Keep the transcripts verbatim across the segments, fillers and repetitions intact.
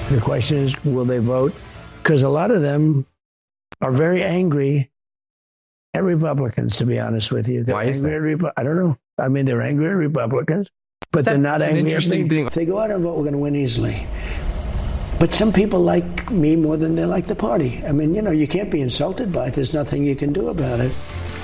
The question is, will they vote? Because a lot of them are very angry at Republicans, to be honest with you. They're Why is angry that? at Repu- I don't know. I mean, they're angry at Republicans, but they're not That's an angry at interesting me. thing. If they go out and vote, we're going to win easily. But some people like me more than they like the party. I mean, you know, you can't be insulted by it. There's nothing you can do about it.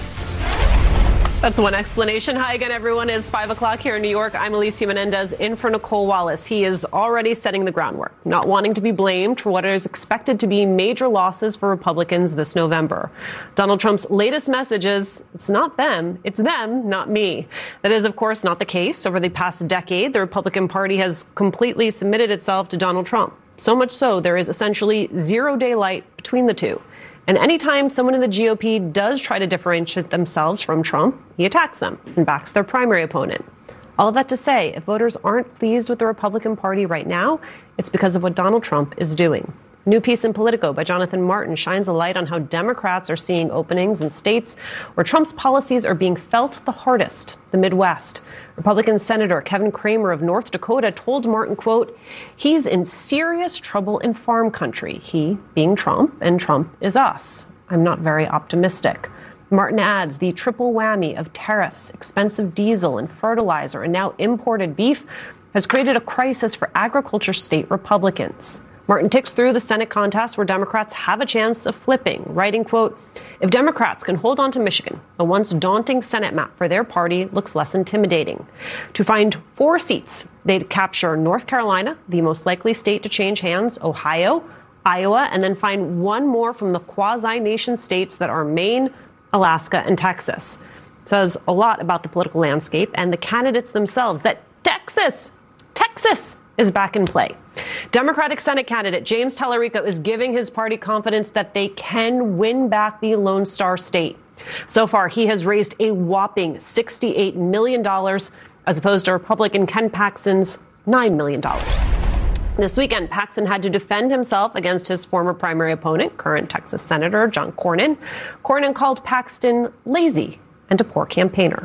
That's one explanation. Hi again, everyone. It's five o'clock here in New York. I'm Alicia Menendez in for Nicole Wallace. He is already setting the groundwork, not wanting to be blamed for what is expected to be major losses for Republicans this November. Donald Trump's latest message is, it's not them, it's them, not me. That is, of course, not the case. Over the past decade, the Republican Party has completely submitted itself to Donald Trump. So much so, there is essentially zero daylight between the two. And anytime someone in the G O P does try to differentiate themselves from Trump, he attacks them and backs their primary opponent. All of that to say, if voters aren't pleased with the Republican Party right now, it's because of what Donald Trump is doing. A new piece in Politico by Jonathan Martin shines a light on how Democrats are seeing openings in states where Trump's policies are being felt the hardest, the Midwest. Republican Senator Kevin Cramer of North Dakota told Martin, quote, he's in serious trouble in farm country, he being Trump, and Trump is us. I'm not very optimistic. Martin adds the triple whammy of tariffs, expensive diesel and fertilizer, and now imported beef has created a crisis for agriculture state Republicans. Martin ticks through the Senate contest where Democrats have a chance of flipping, writing, quote, if Democrats can hold on to Michigan, the once daunting Senate map for their party looks less intimidating. To find four seats, they'd capture North Carolina, the most likely state to change hands, Ohio, Iowa, and then find one more from the quasi-nation states that are Maine, Alaska, and Texas. It says a lot about the political landscape and the candidates themselves that Texas, Texas, is back in play. Democratic Senate candidate James Tallarico is giving his party confidence that they can win back the Lone Star State. So far, he has raised a whopping sixty-eight million dollars, as opposed to Republican Ken Paxton's nine million dollars. This weekend, Paxton had to defend himself against his former primary opponent, current Texas Senator John Cornyn. Cornyn called Paxton lazy and a poor campaigner.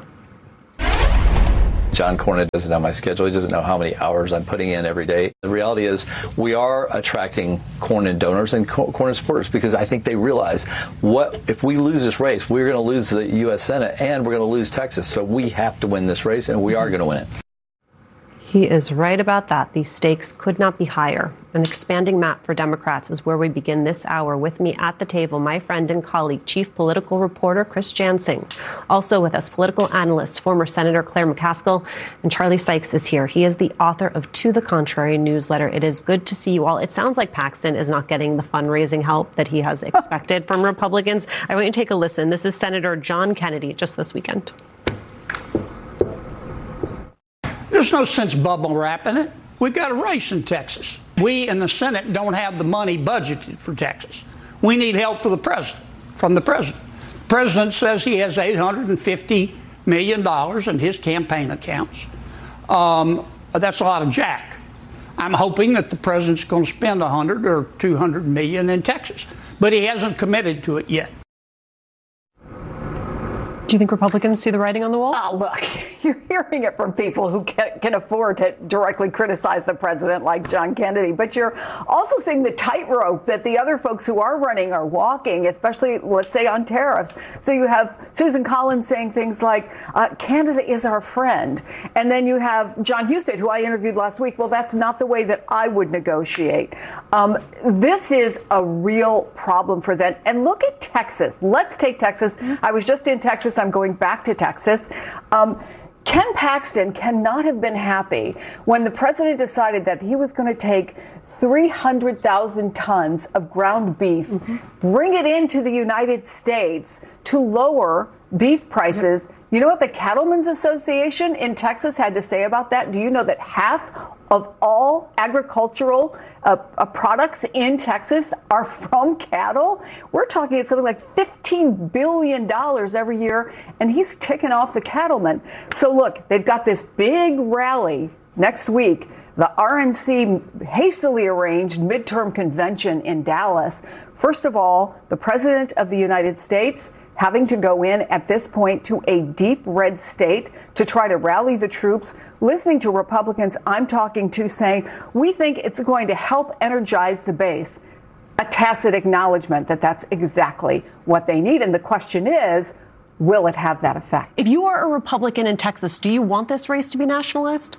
John Cornyn doesn't know my schedule. He doesn't know how many hours I'm putting in every day. The reality is we are attracting Cornyn donors and Cornyn supporters because I think they realize what if we lose this race, we're going to lose the U S Senate and we're going to lose Texas. So we have to win this race, and we are going to win it. He is right about that. The stakes could not be higher. An expanding map for Democrats is where we begin this hour. With me at the table, my friend and colleague, Chief Political Reporter Chris Jansing. Also with us, political analyst, former Senator Claire McCaskill, and Charlie Sykes is here. He is the author of To the Contrary newsletter. It is good to see you all. It sounds like Paxton is not getting the fundraising help that he has expected from Republicans. I want you to take a listen. This is Senator John Kennedy just this weekend. There's no sense bubble wrapping it. We've got a race in Texas. We in the Senate don't have the money budgeted for Texas. We need help for the president, from the president. The president says he has eight hundred fifty million dollars in his campaign accounts. Um, that's a lot of jack. I'm hoping that the president's going to spend one hundred or two hundred million in Texas, but he hasn't committed to it yet. Do you think Republicans see the writing on the wall? Oh, look, you're hearing it from people who can, can afford to directly criticize the president like John Kennedy. But you're also seeing the tightrope that the other folks who are running are walking, especially, let's say, on tariffs. So you have Susan Collins saying things like, uh, Canada is our friend. And then you have John Husted, who I interviewed last week. Well, that's not the way that I would negotiate. Um, this is a real problem for them. And look at Texas. Let's take Texas. I was just in Texas. I'm going back to Texas. Um, Ken Paxton cannot have been happy when the president decided that he was going to take three hundred thousand tons of ground beef, mm-hmm. bring it into the United States to lower beef prices. Yep. You know what the Cattlemen's Association in Texas had to say about that? Do you know that half of all agricultural uh, uh, products in Texas are from cattle? We're talking it's something like fifteen billion dollars every year, and he's ticking off the cattlemen. So look, they've got this big rally next week, the R N C hastily arranged midterm convention in Dallas. First of all, the president of the United States having to go in at this point to a deep red state to try to rally the troops, listening to Republicans I'm talking to saying, we think it's going to help energize the base, a tacit acknowledgement that that's exactly what they need. And the question is, will it have that effect? If you are a Republican in Texas, do you want this race to be nationalized?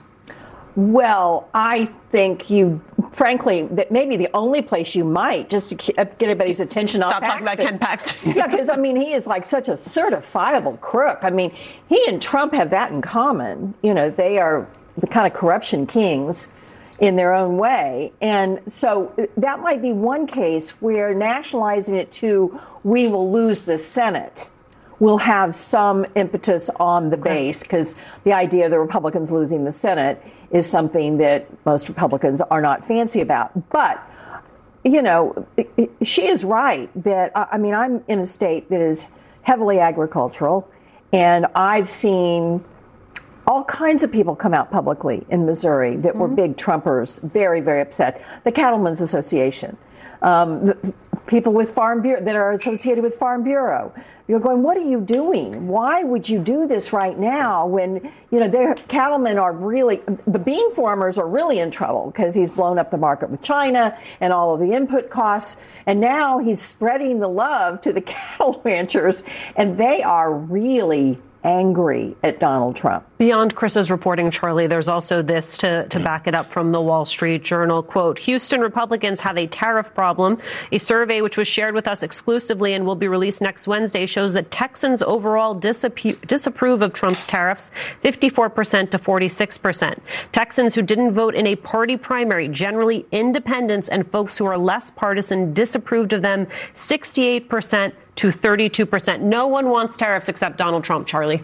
Well, I think you, frankly, that maybe the only place you might, just to get everybody's attention Stop off talking about Ken Paxton. Yeah, because, I mean, he is like such a certifiable crook. I mean, he and Trump have that in common. You know, they are the kind of corruption kings in their own way. And so that might be one case where nationalizing it to we will lose the Senate will have some impetus on the base, because the idea of the Republicans losing the Senate is something that most Republicans are not fancy about. But, you know, she is right that, I mean, I'm in a state that is heavily agricultural, and I've seen all kinds of people come out publicly in Missouri that mm-hmm. were big Trumpers, very, very upset. The Cattlemen's Association, um, the, people with Farm Bureau that are associated with Farm Bureau. You're going, what are you doing? Why would you do this right now when, you know, their cattlemen are really, the bean farmers are really in trouble because he's blown up the market with China and all of the input costs. And now he's spreading the love to the cattle ranchers, and they are really angry at Donald Trump. Beyond Chris's reporting, Charlie, there's also this to, to back it up from the Wall Street Journal. Quote, Houston Republicans have a tariff problem. A survey which was shared with us exclusively and will be released next Wednesday shows that Texans overall disapprove, disapprove of Trump's tariffs, fifty-four percent to forty-six percent. Texans who didn't vote in a party primary, generally independents and folks who are less partisan, disapproved of them, sixty-eight percent to thirty-two percent. No one wants tariffs except Donald Trump, Charlie.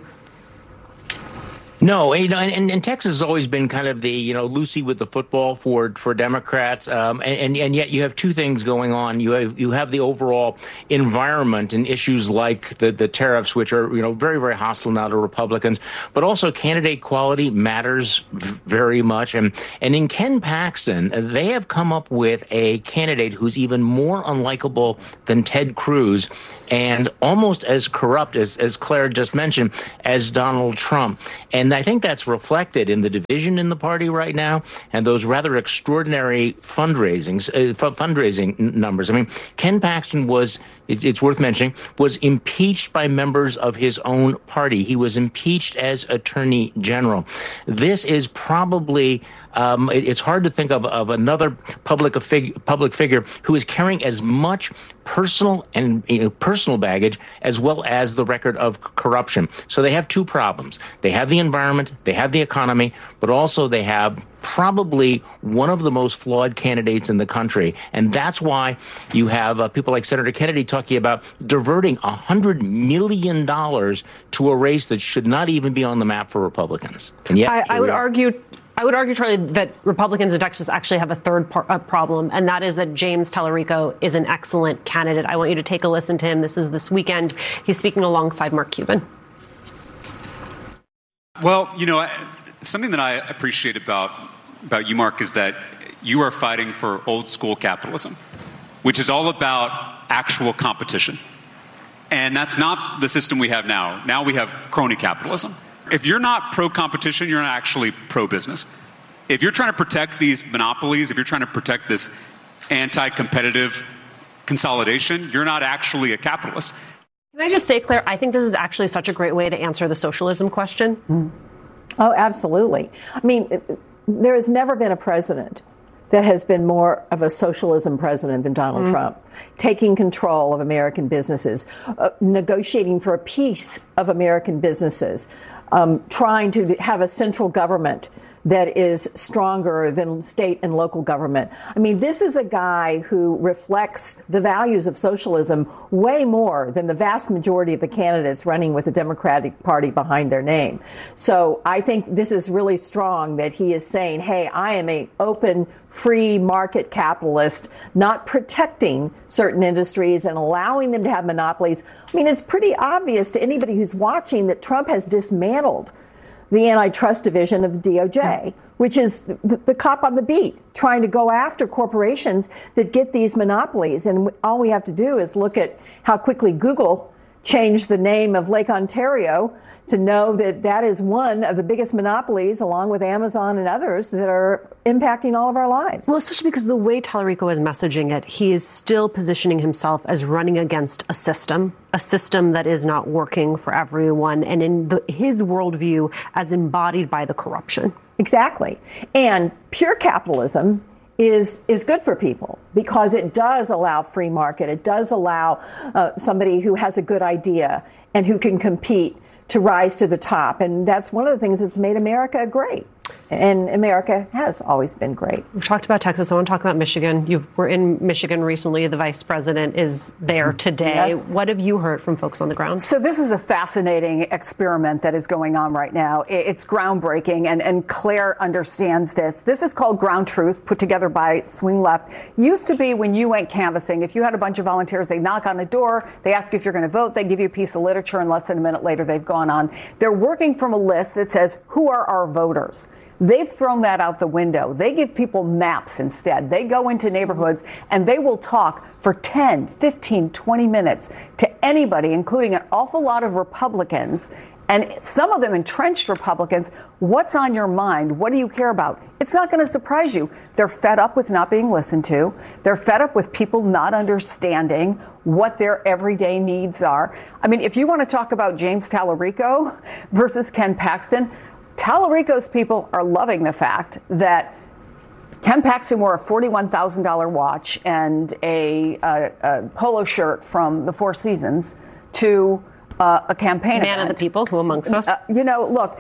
No, you know, and, and Texas has always been kind of the, you know, Lucy with the football for for Democrats, um, and and yet you have two things going on. You have you have the overall environment and issues like the the tariffs, which are, you know, very very hostile now to Republicans, but also candidate quality matters very much. And and in Ken Paxton, they have come up with a candidate who's even more unlikable than Ted Cruz, and almost as corrupt as as Claire just mentioned as Donald Trump. And I think that's reflected in the division in the party right now and those rather extraordinary fundraisings, uh, f- fundraising n- numbers. I mean, Ken Paxton was, it's, it's worth mentioning, was impeached by members of his own party. He was impeached as Attorney General. This is probably Um, it, it's hard to think of, of another public fig, public figure who is carrying as much personal and you know, personal baggage as well as the record of c- corruption. So they have two problems. They have the environment, they have the economy, but also they have probably one of the most flawed candidates in the country. And that's why you have uh, people like Senator Kennedy talking about diverting one hundred million dollars to a race that should not even be on the map for Republicans. And yet, I, I would argue I would argue, Charlie, that Republicans in Texas actually have a third par- uh, problem, and that is that James Tallarico is an excellent candidate. I want you to take a listen to him. This is this weekend. He's speaking alongside Mark Cuban. Well, you know, something that I appreciate about, about you, Mark, is that you are fighting for old school capitalism, which is all about actual competition. And that's not the system we have now. Now we have crony capitalism. If you're not pro-competition, you're not actually pro-business. If you're trying to protect these monopolies, if you're trying to protect this anti-competitive consolidation, you're not actually a capitalist. Can I just say, Claire, I think this is actually such a great way to answer the socialism question. Mm. Oh, absolutely. I mean, there has never been a president that has been more of a socialism president than Donald mm. Trump, taking control of American businesses, uh, negotiating for a piece of American businesses, um, trying to have a central government that is stronger than state and local government. I mean, this is a guy who reflects the values of socialism way more than the vast majority of the candidates running with the Democratic Party behind their name. So I think this is really strong that he is saying, hey, I am an open, free market capitalist, not protecting certain industries and allowing them to have monopolies. I mean, it's pretty obvious to anybody who's watching that Trump has dismantled the antitrust division of the D O J, which is the, the cop on the beat, trying to go after corporations that get these monopolies. And all we have to do is look at how quickly Google change the name of Lake Ontario to know that that is one of the biggest monopolies, along with Amazon and others, that are impacting all of our lives. Well, especially because the way Tallarico is messaging it, he is still positioning himself as running against a system, a system that is not working for everyone, and in the, his worldview as embodied by the corruption. Exactly. And pure capitalism is is good for people because it does allow free market. It does allow uh, somebody who has a good idea and who can compete to rise to the top. And that's one of the things that's made America great. And America has always been great. We've talked about Texas. I want to talk about Michigan. You were in Michigan recently. The vice president is there today. Yes. What have you heard from folks on the ground? So this is a fascinating experiment that is going on right now. It's groundbreaking, and, and Claire understands this. This is called Ground Truth, put together by Swing Left. Used to be when you went canvassing, if you had a bunch of volunteers, they knock on a door, they ask you if you're going to vote, they give you a piece of literature, and less than a minute later, they've gone on. They're working from a list that says, who are our voters? They've thrown that out the window. They give people maps instead. They go into neighborhoods and they will talk for ten, fifteen, twenty minutes to anybody, including an awful lot of Republicans, and some of them entrenched Republicans. What's on your mind? What do you care about? It's not going to surprise you. They're fed up with not being listened to. They're fed up with people not understanding what their everyday needs are. I mean, if you want to talk about James Tallarico versus Ken Paxton, Tallarico's people are loving the fact that Ken Paxton wore a forty-one thousand dollars watch and a, a, a polo shirt from the Four Seasons to uh, a campaign Man event. of the people, who amongst us? Uh, you know, look,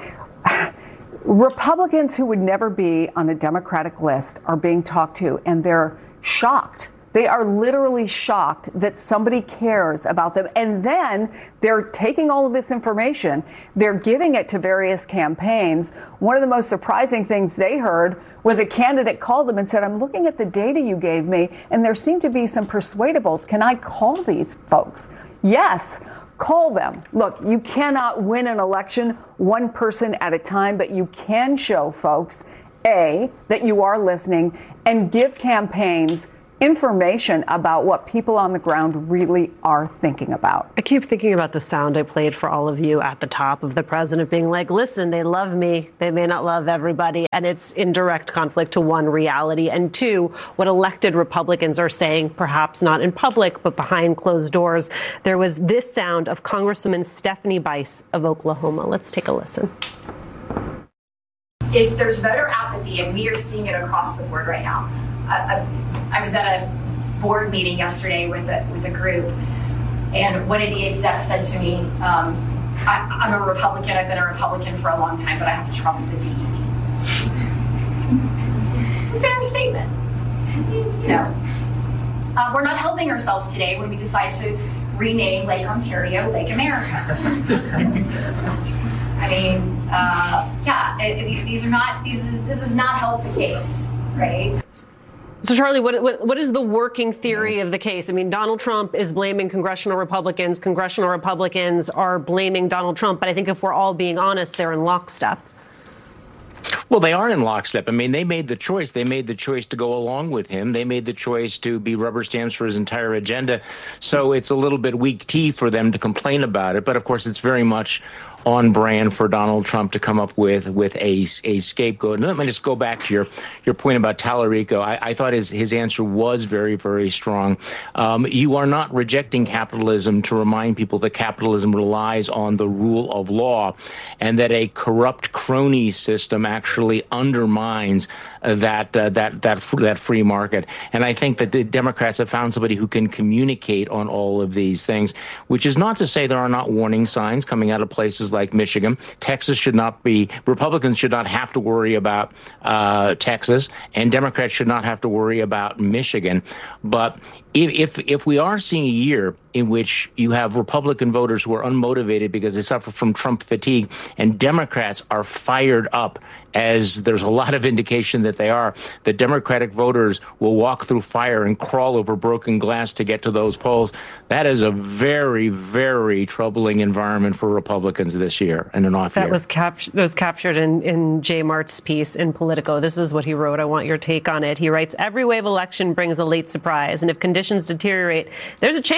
Republicans who would never be on a Democratic list are being talked to, and they're shocked. They are literally shocked that somebody cares about them. And then they're taking all of this information, they're giving it to various campaigns. One of the most surprising things they heard was a candidate called them and said, I'm looking at the data you gave me, and there seem to be some persuadables. Can I call these folks? Yes. Call them. Look, you cannot win an election one person at a time, but you can show folks, A, that you are listening, and give campaigns information about what people on the ground really are thinking about. I keep thinking about the sound I played for all of you at the top of the president being like, listen, they love me. They may not love everybody. And it's in direct conflict to one, reality, and two, what elected Republicans are saying, perhaps not in public, but behind closed doors. There was this sound of Congresswoman Stephanie Bice of Oklahoma. Let's take a listen. If there's voter apathy, and we are seeing it across the board right now, I, I was at a board meeting yesterday with a with a group, and one of the execs said to me, um, I, I'm a Republican, I've been a Republican for a long time, but I have Trump fatigue. It's a fair statement. You know, uh, we're not helping ourselves today when we decide to rename Lake Ontario Lake America. I mean, uh, yeah, it, it, these are not, these is, this does not help the case, right? So, Charlie, what, what what is the working theory of the case? I mean, Donald Trump is blaming congressional Republicans. Congressional Republicans are blaming Donald Trump. But I think if we're all being honest, they're in lockstep. Well, they are in lockstep. I mean, they made the choice. They made the choice to go along with him. They made the choice to be rubber stamps for his entire agenda. So it's a little bit weak tea for them to complain about it. But, of course, it's very much on brand for Donald Trump to come up with with a, a scapegoat. And let me just go back to your, your point about Tallarico. I, I thought his, his answer was very, very strong. Um, you are not rejecting capitalism to remind people that capitalism relies on the rule of law and that a corrupt crony system actually undermines uh, that, uh, that, that, that free market. And I think that the Democrats have found somebody who can communicate on all of these things, which is not to say there are not warning signs coming out of places like Michigan. Texas should not be, Republicans should not have to worry about uh, Texas, and Democrats should not have to worry about Michigan. But if, if if we are seeing a year in which you have Republican voters who are unmotivated because they suffer from Trump fatigue, and Democrats are fired up, as there's a lot of indication that they are, the Democratic voters will walk through fire and crawl over broken glass to get to those polls. That is a very, very troubling environment for Republicans this year and an off that year. Was cap- that was captured in, in Jay Mart's piece in Politico. This is what he wrote. I want your take on it. He writes, every wave election brings a late surprise, and if conditions deteriorate, there's a chance Nebraska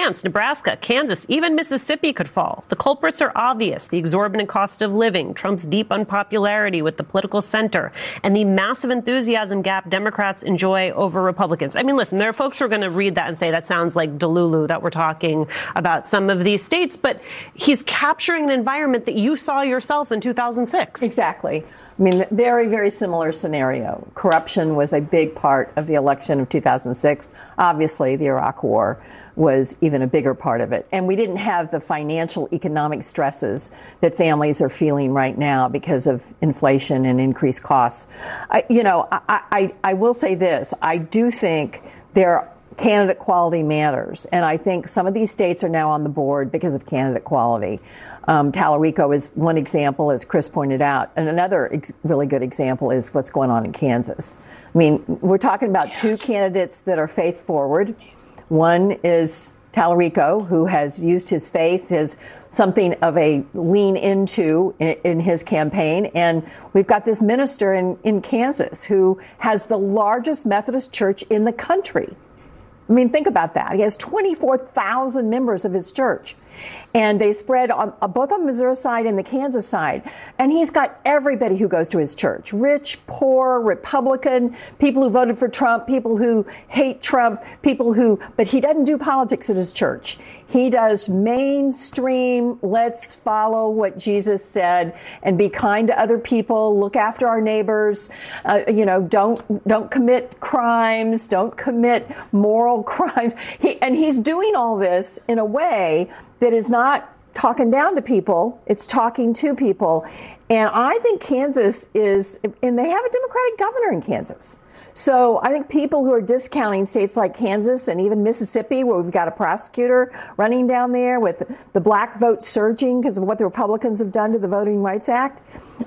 Nebraska, Kansas, even Mississippi could fall. The culprits are obvious. The exorbitant cost of living, Trump's deep unpopularity with the political center, and the massive enthusiasm gap Democrats enjoy over Republicans. I mean, listen, there are folks who are going to read that and say that sounds like Delulu, that we're talking about some of these states, but he's capturing an environment that you saw yourself in two thousand six. Exactly. I mean, very, very similar scenario. Corruption was a big part of the election of two thousand six. Obviously, the Iraq War was even a bigger part of it. And we didn't have the financial economic stresses that families are feeling right now because of inflation and increased costs. I, you know, I, I, I will say this. I do think there candidate quality matters. And I think some of these states are now on the board because of candidate quality. Um, Talarico is one example, as Chris pointed out. And another ex- really good example is what's going on in Kansas. I mean, we're talking about yes. two candidates that are faith forward. One is Talarico, who has used his faith as something of a lean into in, in his campaign. And we've got this minister in, in Kansas who has the largest Methodist church in the country. I mean, think about that. He has twenty-four thousand members of his church. And they spread on both on the Missouri side and the Kansas side. And he's got everybody who goes to his church. Rich, poor, Republican, people who voted for Trump, people who hate Trump, people who, but he doesn't do politics at his church. He does mainstream, let's follow what Jesus said and be kind to other people, look after our neighbors, uh, you know, don't don't commit crimes, don't commit moral crimes. He, and he's doing all this in a way that is not talking down to people, it's talking to people. And I think Kansas is, and they have a Democratic governor in Kansas. So I think people who are discounting states like Kansas and even Mississippi, where we've got a prosecutor running down there with the black vote surging because of what the Republicans have done to the Voting Rights Act,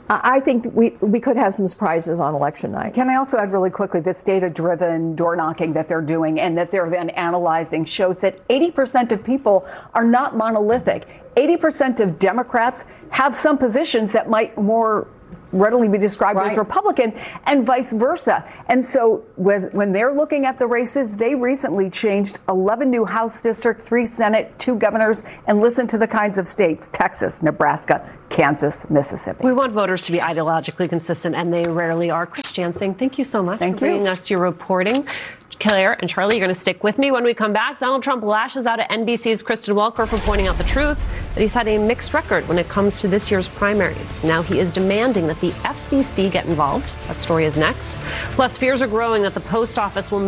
I think we, we could have some surprises on election night. Can I also add really quickly, this data-driven door knocking that they're doing and that they're then analyzing shows that eighty percent of people are not monolithic. eighty percent of Democrats have some positions that might more readily be described right. as Republican, and vice versa. And so when they're looking at the races, they recently changed eleven new House districts, three Senate, two governors, and listen to the kinds of states: Texas, Nebraska, Kansas, Mississippi. We want voters to be ideologically consistent, and they rarely are. Chris Jansing, thank you so much thank for bringing you. us your reporting. Claire and Charlie, you're going to stick with me. When we come back, Donald Trump lashes out at N B C's Kristen Welker for pointing out the truth that he's had a mixed record when it comes to this year's primaries. Now he is demanding that the F C C get involved. That story is next. Plus, fears are growing that the post office will